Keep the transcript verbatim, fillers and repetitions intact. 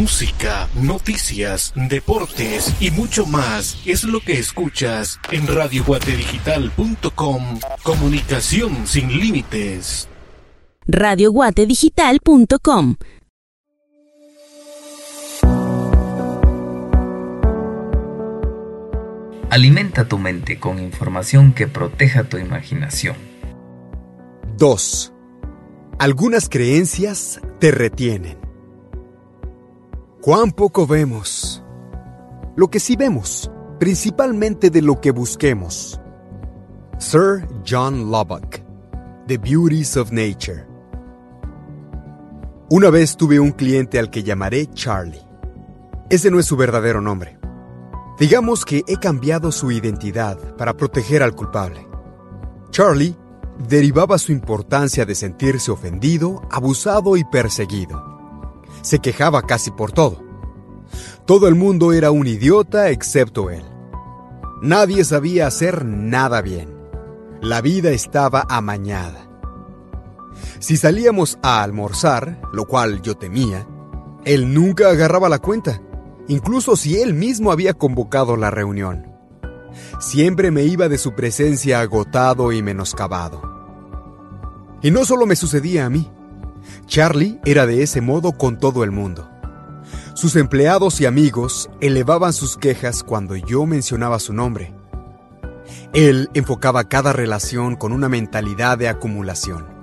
música, noticias, deportes y mucho más es lo que escuchas en radio guate digital punto com. Comunicación sin límites. radio guate digital punto com. Alimenta tu mente con información que proteja tu imaginación. dos. Algunas creencias te retienen. Cuán poco vemos. Lo que sí vemos, principalmente de lo que busquemos. Sir John Lubbock, The Beauties of Nature. Una vez tuve un cliente al que llamaré Charlie. Ese no es su verdadero nombre. Digamos que he cambiado su identidad para proteger al culpable. Charlie derivaba su importancia de sentirse ofendido, abusado y perseguido. Se quejaba casi por todo. Todo el mundo era un idiota excepto él. Nadie sabía hacer nada bien. La vida estaba amañada. Si salíamos a almorzar, lo cual yo temía, él nunca agarraba la cuenta, incluso si él mismo había convocado la reunión. Siempre me iba de su presencia agotado y menoscabado. Y no solo me sucedía a mí. Charlie era de ese modo con todo el mundo. Sus empleados y amigos elevaban sus quejas cuando yo mencionaba su nombre. Él enfocaba cada relación con una mentalidad de acumulación.